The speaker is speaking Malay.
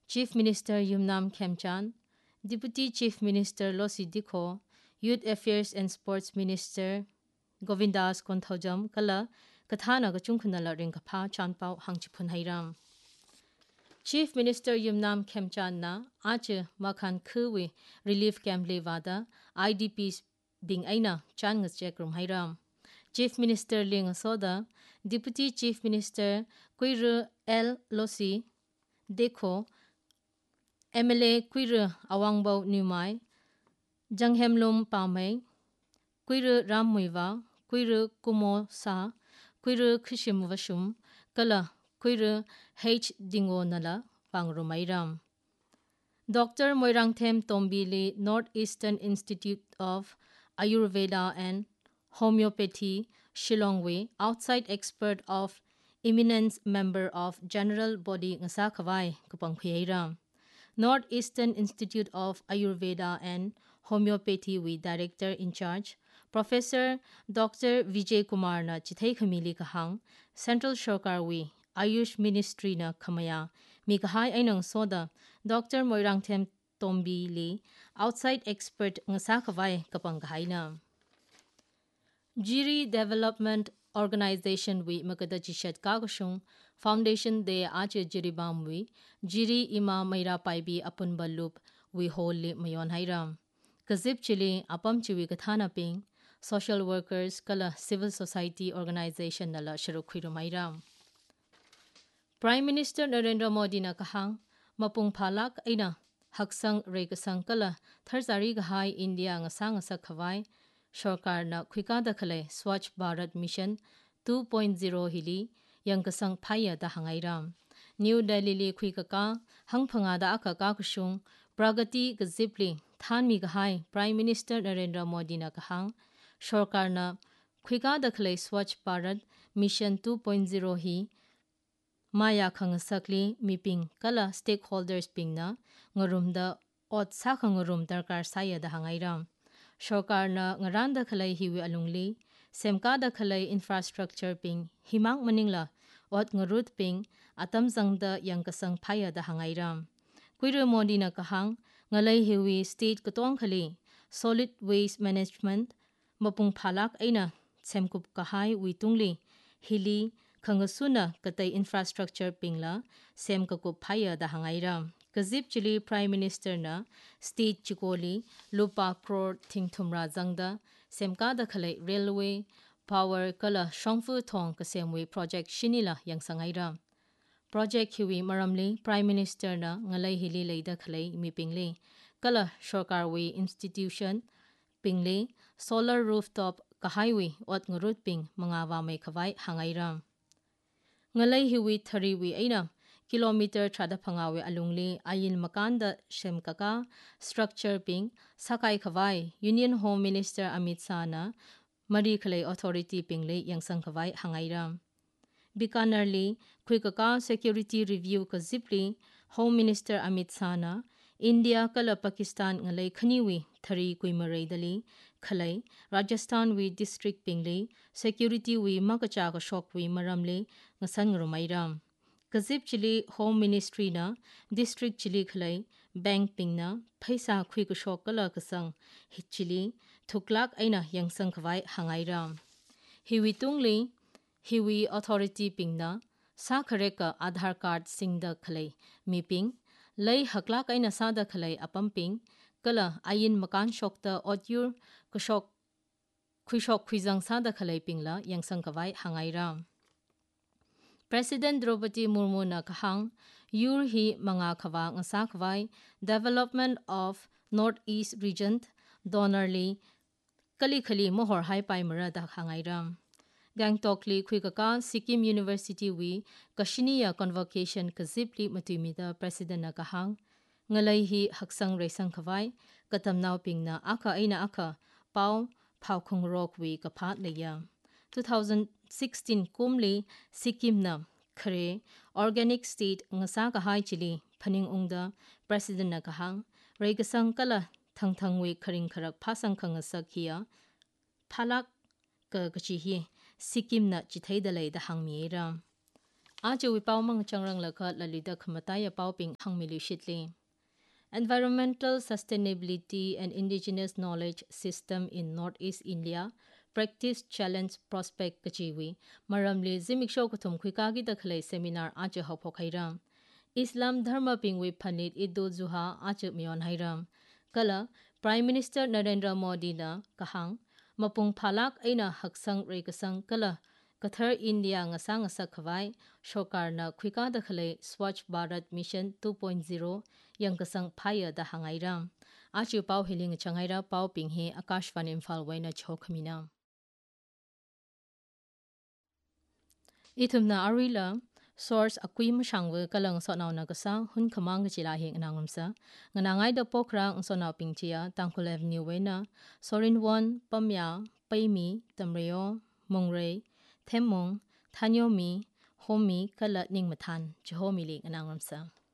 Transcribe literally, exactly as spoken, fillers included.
Chief Minister Yumnam Khemchan, Deputy Chief Minister Losi Dikho, Youth Affairs and Sports Minister Govindas Konthaujam kala kathana ga chungkhunala ring kapha chanpau hangchipun hairam. Chief Minister Yumnam Khemchan na ache makhan khuwi relief camp levada I D Ps bing aina chan ngas chekrum hairam. Chief Minister Ling Soda, Deputy Chief Minister Kuiru L Losi Dekho, M L A Kuiru Awangbo Numai, Janghemlum Pamei, Kuiru Ram Muiwa, Kuiru Kumo Sa, Kuiru Kishim Vashum, Kala Kuiru H Dingo Nala, Pangrumairam. Doctor Moirangthem Tombili, Northeastern Institute of Ayurveda and Homeopathy, Shillongway, outside expert of eminence member of General Body Ngasakawai, Kupangphiram. Northeastern Institute of Ayurveda and Homeopathy with Director in Charge, Professor Doctor Vijay Kumar na Chithai Khamili Kahang, Central Shokarwi, Ayush Ministry na Khamaya, Mikahai Ainang Soda, Doctor Moirangthem Tombi Li, outside expert Ngasakawai Kapanghaina. Jiri Development Organization we Makadachi Shet Kagashung, Foundation de Ache Jiribam we, Jiri Ima Maira Paibi Apun Balup, we wholly Mayon Hairam. Kazip Chili, Apam Chiwi Kathana Ping, Social Workers, Kala Civil Society Organization Nala Sharukhiru Mairam. Prime Minister Narendra Modi na kahang, Mapung Palak Aina, Haksang Rekasang Kala, Tharsari Gahai India Ngasang Sakhawai, Shorkar na Kwikada Kale, Swachh Bharat Mission two point oh Hili, Yang Kasang Paya da Hangairam. New Delhi li Kwikaka, Hangpangada Aka Kakushung, Pragati Gazipli, Thanmi Gahai, Prime Minister Narendra Modi na kahang, Shorkar na Kwikada Kale Swachh Bharat Mission two point oh Hi, Maya Khangasakli, Miping Kala Stakeholders Pingna, Ngurumda Ot Sakhangurum Darkar Saya da Hangairam. Shokar na ngaranda khalai hiwi alungli, semkada khalai infrastructure ping, himang maningla, ot ngarut ping, atam zangda yang kasang paya da hangairam. Kuiru Modi na kahang, ngalai hiwi state katong khali, solid waste management, mapung phalak aina, semkup kahai witungli, hili, kangasuna katay infrastructure pingla, semkakup paya da hangairam. Kazip Chili Prime Minister na State Chikoli Lupa Crore Tingthumra Zangda Semkada Khalai Railway Power Kala Shongfu Thong Kasemwe Project Shinila Yang Sangairam. Project Hiwi Maramli Prime Minister na Ngalai Hili Leida Khalai Mipingli Kala Shokarwi Institution Pingli Solar Rooftop Kahaiwi Ot Ngurut Ping Mangawa May Kawai Hangairam. Ngalai Hiwi Thariwi Aina Kilometer Trada Pangawe Alungli Ayin Makanda Shemkaka Structure Ping Sakai Kawai Union Home Minister Amit Sana Mari Khalai Authority Pingli Yang Sangkawai Hangairam. Bikanerli Kwikaka Security Review Kazipli Home Minister Amit Sana India Kala Pakistan Ngalai Khaniwi Thari Kuimarai Dali Khalai Rajasthan wi District Pingli Security wi Makachaga Shok wi Maramli Ngasan Rumairam. Kazip Chili Home Ministry na District Chili Khalai Bank Pingna Paisa Kwik Shok Kala Kasang Hit Chili Thuklak Aina Yang Sangkawai Hangairam. Hiwi Tungli Hiwi Authority Pingna Sakareka Aadhaar Card Singda Khalai Miping Lay Haklak Aina Sada Khalai Apamping Kala Ayin Makan Shokta Odyur Kashok Kwishok Kwizang Sada Khalai Pingla Yang Sangkawai Hangairam. President Draupadi Murmu na kahang yur hi mga kawa ngasakwai development of Northeast Region Donorly kali kali mohor hai pai marada hangairam. Gangtok li kwikaka Sikkim University wi Kashiniya Convocation kazipli matumida President na kahang ngalai hi haksang resang kawai katamnaw ping na aka aina aka pau pau khong rok wi kapat leya. twenty sixteen kumli Sikkim na khare organic state ngasa ka hai chili phaning ungda President na kahang regasang kala thang thang we kharing kharak phasang khang sakhiya phalak ka kachi hi Sikkim na chithai dalai da hangmi ram Aje wi pau mang changrang lakha lalida khamataya pau ping hangmili shitli. Environmental Sustainability and Indigenous Knowledge System in Northeast India Practice Challenge Prospect Kachiwi Maramli Zimiksho Kutum Kwikagi Dakhlai Seminar Aje Hopok Hairam Islam Dharma Pingwi Panit Idul Zuha Aje Mion Hairam Kala Prime Minister Narendra Modi na kahang Mapung Phalak Aina Haksang Rekasang Kala Kathar India Ngasang Ngasa Khawai Shokar na Kwika Dakhlai Swachh Bharat Mission two point oh yang kasang phaya da hangairam achu pau hiling changaira pau pinghe Akashvani Imphal waina chokhamina ithumna arila source akui mashangwe kalang sonaw na kasa hun khamang chila hing anangumsa nganangai da pokrang sonaw pingchia tangkul avenue waina sorin one pamya paimi tamreo mongrei themong thanyomi homi kala ningmathan chohomi ling anangumsa